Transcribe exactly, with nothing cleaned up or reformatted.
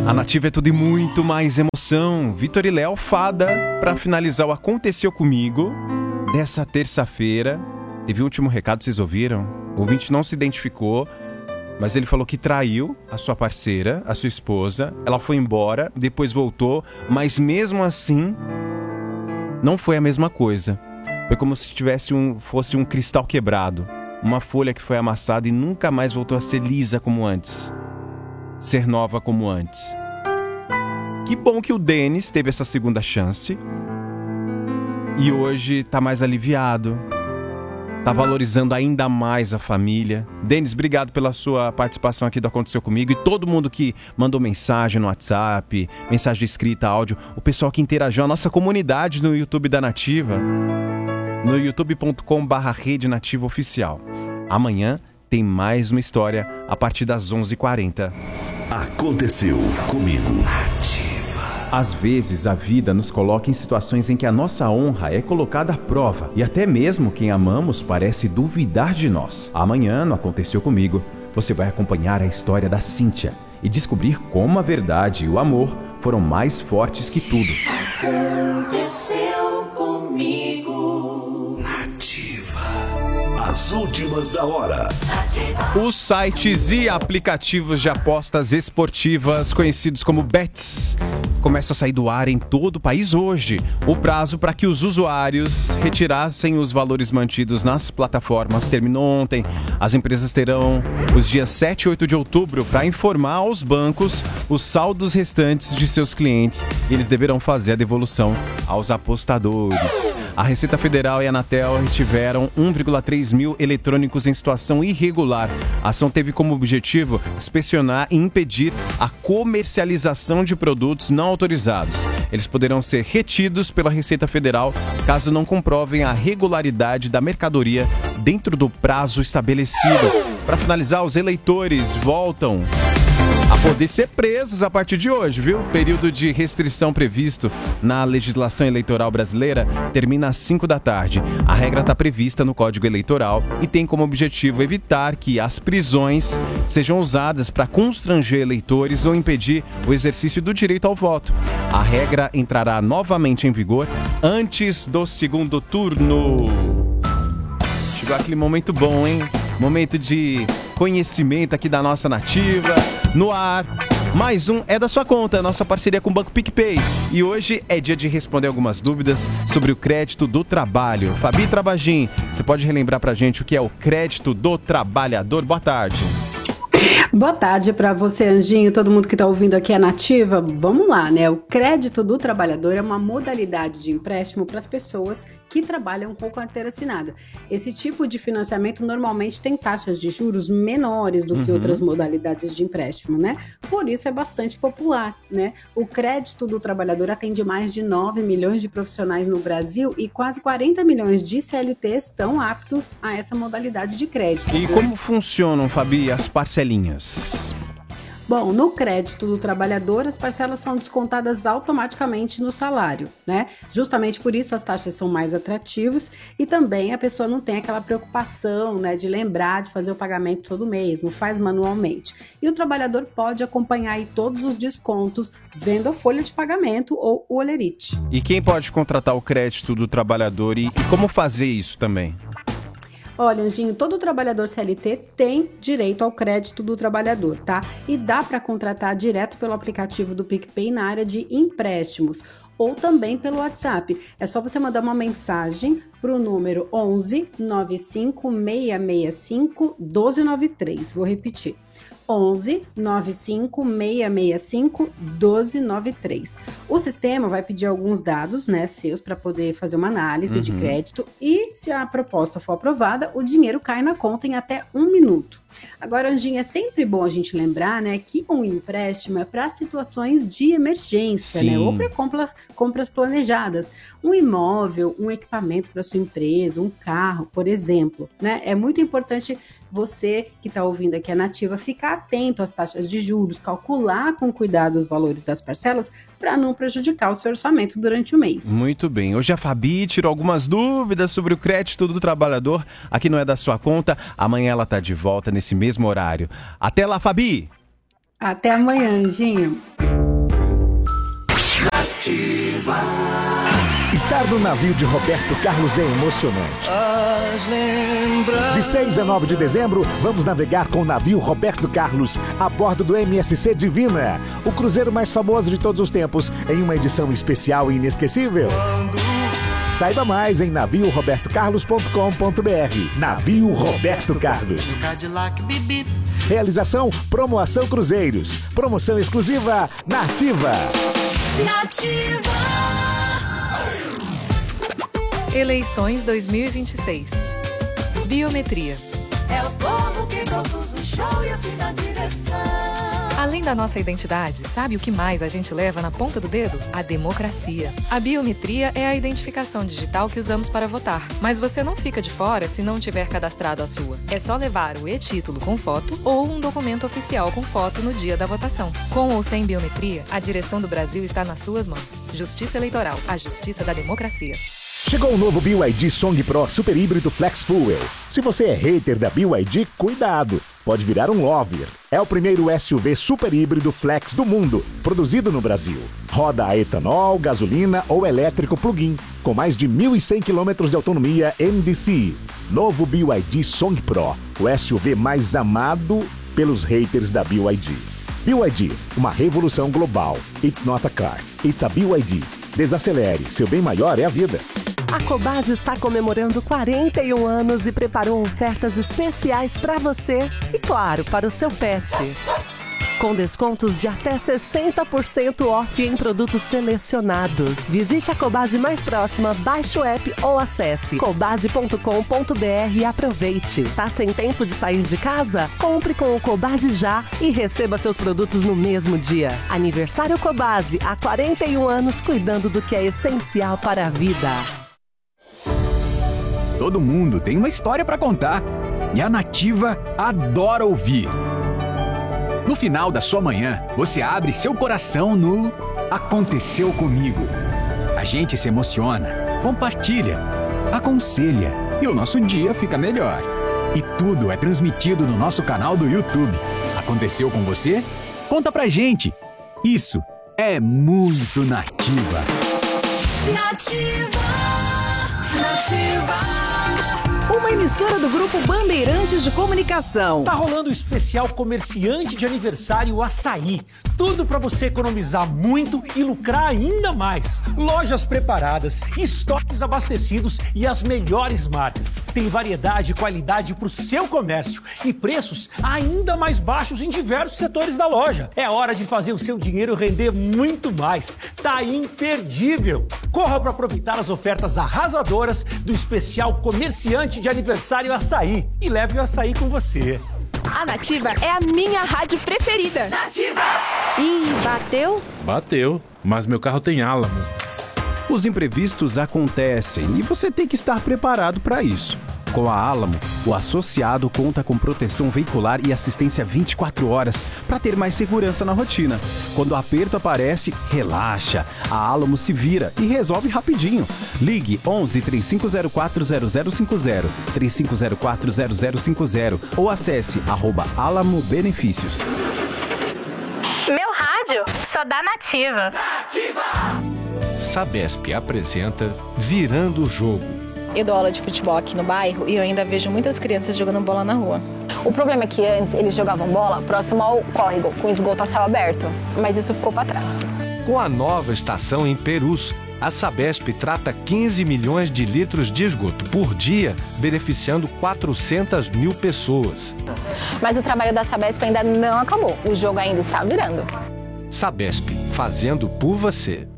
A Nativa é tudo e muito mais emoção. Vitor e Léo Fada, pra finalizar o Aconteceu Comigo dessa terça-feira. Teve um último recado, vocês ouviram? O ouvinte não se identificou, mas ele falou que traiu a sua parceira, a sua esposa. Ela foi embora, depois voltou, mas mesmo assim não foi a mesma coisa. Foi como se tivesse um, fosse um cristal quebrado, uma folha que foi amassada e nunca mais voltou a ser lisa como antes, ser nova como antes. Que bom que o Denis teve essa segunda chance e hoje tá mais aliviado, tá valorizando ainda mais a família. Denis, obrigado pela sua participação aqui do Aconteceu Comigo e todo mundo que mandou mensagem no WhatsApp, mensagem escrita, áudio, o pessoal que interagiu, a nossa comunidade no YouTube da Nativa, no youtube ponto com barra Rede Nativa Oficial. Amanhã tem mais uma história a partir das onze e quarenta. Aconteceu Comigo. Nativa. Às vezes a vida nos coloca em situações em que a nossa honra é colocada à prova e até mesmo quem amamos parece duvidar de nós. Amanhã, no Aconteceu Comigo, você vai acompanhar a história da Cíntia e descobrir como a verdade e o amor foram mais fortes que tudo. Aconteceu Comigo. Nativa. As últimas da hora. Os sites e aplicativos de apostas esportivas, conhecidos como bets, começam a sair do ar em todo o país hoje. O prazo para que os usuários retirassem os valores mantidos nas plataformas terminou ontem. As empresas terão os dias sete e oito de outubro para informar aos bancos os saldos restantes de seus clientes. E eles deverão fazer a devolução aos apostadores. A Receita Federal e a Anatel retiveram um vírgula três mil eletrônicos em situação irregular. A ação teve como objetivo inspecionar e impedir a comercialização de produtos não autorizados. Eles poderão ser retidos pela Receita Federal caso não comprovem a regularidade da mercadoria dentro do prazo estabelecido. Para finalizar, os eleitores voltam a poder ser presos a partir de hoje, viu? O período de restrição previsto na legislação eleitoral brasileira termina às cinco da tarde. A regra está prevista no Código Eleitoral e tem como objetivo evitar que as prisões sejam usadas para constranger eleitores ou impedir o exercício do direito ao voto. A regra entrará novamente em vigor antes do segundo turno. Chegou aquele momento bom, hein? Momento de conhecimento aqui da nossa Nativa, no ar. Mais um é da sua conta, nossa parceria com o Banco PicPay. E hoje é dia de responder algumas dúvidas sobre o crédito do trabalho. Fabi Trabagin, você pode relembrar pra gente o que é o crédito do trabalhador? Boa tarde. Boa tarde para você, Anjinho, todo mundo que está ouvindo aqui a Nativa. Vamos lá, né? O crédito do trabalhador é uma modalidade de empréstimo para as pessoas que trabalham com carteira assinada. Esse tipo de financiamento normalmente tem taxas de juros menores do que uhum. outras modalidades de empréstimo, né? Por isso é bastante popular, né? O crédito do trabalhador atende mais de nove milhões de profissionais no Brasil e quase quarenta milhões de C L Ts estão aptos a essa modalidade de crédito. E como funcionam, Fabi, as parcelinhas? Bom, no crédito do trabalhador, as parcelas são descontadas automaticamente no salário, né? Justamente por isso as taxas são mais atrativas e também a pessoa não tem aquela preocupação, né, de lembrar de fazer o pagamento todo mês, não faz manualmente. E o trabalhador pode acompanhar aí todos os descontos vendo a folha de pagamento ou o olerite. E quem pode contratar o crédito do trabalhador e, e como fazer isso também? Olha, Anjinho, todo trabalhador C L T tem direito ao crédito do trabalhador, tá? E dá para contratar direto pelo aplicativo do PicPay na área de empréstimos ou também pelo WhatsApp. É só você mandar uma mensagem para o número onze nove cinco seis seis cinco um dois nove três. Vou repetir. onze nove cinco seis seis cinco um dois nove três. O sistema vai pedir alguns dados, né, seus para poder fazer uma análise uhum. de crédito e, se a proposta for aprovada, o dinheiro cai na conta em até um minuto. Agora, Anjinha, é sempre bom a gente lembrar, né, que um empréstimo é para situações de emergência, né, ou para compras, compras planejadas. Um imóvel, um equipamento para sua empresa, um carro, por exemplo, né? É muito importante você que está ouvindo aqui a Nativa ficar atento às taxas de juros, calcular com cuidado os valores das parcelas para não prejudicar o seu orçamento durante o mês. Muito bem. Hoje a Fabi tirou algumas dúvidas sobre o crédito do trabalhador. Aqui não é da sua conta. Amanhã ela está de volta nesse mesmo horário. Até lá, Fabi! Até amanhã, Anjinho. Nativa. Estar no navio de Roberto Carlos é emocionante. De seis a nove de dezembro, vamos navegar com o navio Roberto Carlos a bordo do M S C Divina, o cruzeiro mais famoso de todos os tempos, em uma edição especial e inesquecível. Saiba mais em navio roberto carlos ponto com ponto b r. Navio Roberto Carlos. Realização Promoção Cruzeiros. Promoção exclusiva Nativa. Nativa. Eleições dois mil e vinte e seis. Biometria. É o povo que produz o show e assim dá direção. Além da nossa identidade, sabe o que mais a gente leva na ponta do dedo? A democracia. A biometria é a identificação digital que usamos para votar. Mas você não fica de fora se não tiver cadastrado a sua. É só levar o e-título com foto ou um documento oficial com foto no dia da votação. Com ou sem biometria, a direção do Brasil está nas suas mãos. Justiça Eleitoral, a justiça da democracia. Chegou o novo B Y D Song Pro Super Híbrido Flex Fuel. Se você é hater da B Y D, cuidado! Pode virar um lover. É o primeiro S U V super híbrido flex do mundo, produzido no Brasil. Roda a etanol, gasolina ou elétrico plug-in, com mais de mil e cem quilômetros de autonomia M D C. Novo B Y D Song Pro, o S U V mais amado pelos haters da B Y D. B Y D, uma revolução global. It's not a car, it's a B Y D. Desacelere, seu bem maior é a vida. A Cobasi está comemorando quarenta e um anos e preparou ofertas especiais para você e, claro, para o seu pet. Com descontos de até sessenta por cento off em produtos selecionados. Visite a Cobasi mais próxima, baixe o app ou acesse cobasi ponto com ponto b r e aproveite. Tá sem tempo de sair de casa? Compre com o Cobasi já e receba seus produtos no mesmo dia. Aniversário Cobasi, há quarenta e um anos cuidando do que é essencial para a vida. Todo mundo tem uma história para contar e a Nativa adora ouvir. No final da sua manhã, você abre seu coração no Aconteceu Comigo. A gente se emociona, compartilha, aconselha e o nosso dia fica melhor. E tudo é transmitido no nosso canal do YouTube. Aconteceu com você? Conta pra gente. Isso é muito Nativa. Nativa. Nativa. Uma emissora do Grupo Bandeirantes de Comunicação. Tá rolando o especial comerciante de aniversário Açaí. Tudo para você economizar muito e lucrar ainda mais. Lojas preparadas, estoques abastecidos e as melhores marcas. Tem variedade e qualidade para o seu comércio e preços ainda mais baixos em diversos setores da loja. É hora de fazer o seu dinheiro render muito mais. Tá imperdível. Corra para aproveitar as ofertas arrasadoras do especial comerciante de aniversário Açaí e leve o açaí com você. A Nativa é a minha rádio preferida. Nativa! Ih, bateu? Bateu, mas meu carro tem álamo. Os imprevistos acontecem e você tem que estar preparado para isso. Com a Álamo, o associado conta com proteção veicular e assistência vinte e quatro horas para ter mais segurança na rotina. Quando o aperto aparece, relaxa. A Álamo se vira e resolve rapidinho. Ligue onze, três cinco zero quatro, zero zero cinco zero, três cinco zero quatro, zero zero cinco zero ou acesse arroba Álamo Benefícios. Meu rádio só dá Nativa. Nativa! Sabesp apresenta Virando o Jogo. Eu dou aula de futebol aqui no bairro e eu ainda vejo muitas crianças jogando bola na rua. O problema é que antes eles jogavam bola próximo ao córrego, com esgoto a céu aberto, mas isso ficou para trás. Com a nova estação em Perus, a Sabesp trata quinze milhões de litros de esgoto por dia, beneficiando quatrocentas mil pessoas. Mas o trabalho da Sabesp ainda não acabou, o jogo ainda está virando. Sabesp, fazendo por você.